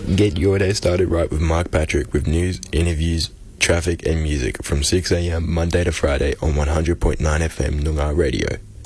Get your day started right with Mark Patrick with news, interviews, traffic and music from 6 a.m. Monday to Friday on 100.9 FM Noongar Radio.